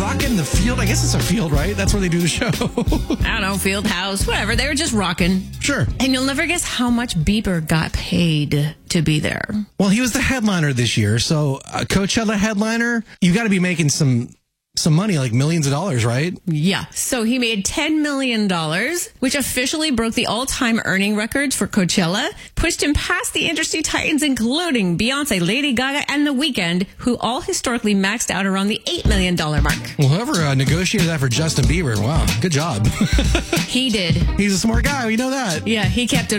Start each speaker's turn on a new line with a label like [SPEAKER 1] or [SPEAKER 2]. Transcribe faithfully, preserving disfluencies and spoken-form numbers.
[SPEAKER 1] rocking the field. I guess it's a field, right? That's where they do the show.
[SPEAKER 2] I don't know, field house, whatever. They were just rocking.
[SPEAKER 1] Sure.
[SPEAKER 2] And you'll never guess how much Bieber got paid to be there.
[SPEAKER 1] Well, he was the headliner this year. So a Coachella headliner, you got to be making some some money, like millions of dollars, right?
[SPEAKER 2] Yeah. So he made ten million dollars, which officially broke the all-time earning records for Coachella, pushed him past the industry titans, including Beyonce, Lady Gaga, and The Weeknd, who all historically maxed out around the eight million dollars mark.
[SPEAKER 1] Well, whoever uh, negotiated that for Justin Bieber, wow, good job.
[SPEAKER 2] He did.
[SPEAKER 1] He's a smart guy. We know that.
[SPEAKER 2] Yeah, he kept it